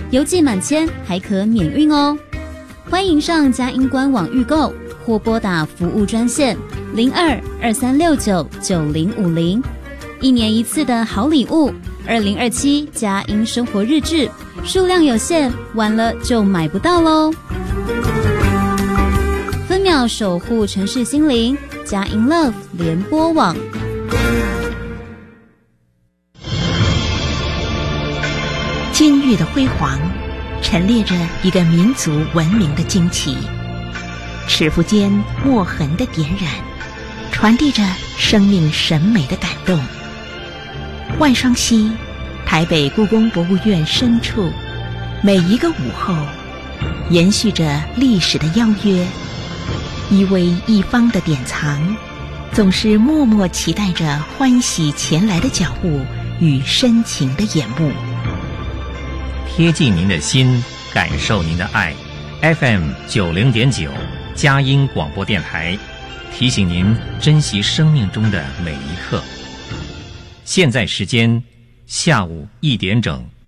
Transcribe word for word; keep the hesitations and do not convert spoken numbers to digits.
邮寄满千还可免运哦。欢迎上佳音官网预购，或拨打服务专线零二二三六九九零五零。一年一次的好礼物，二零二七佳音生活日志，数量有限，晚了就买不到喽。分秒守护城市心灵，佳音 Love 联播网。 金玉的辉煌，陈列着一个民族文明的惊奇，尺幅间墨痕的点染，传递着生命审美的感动。万双溪，台北故宫博物院深处，每一个午后，延续着历史的邀约，一微一方的典藏，总是默默期待着欢喜前来的脚步与深情的眼目。 贴近您的心，感受您的爱。F M 九零点九，佳音广播电台，提醒您珍惜生命中的每一刻。现在时间下午一点整。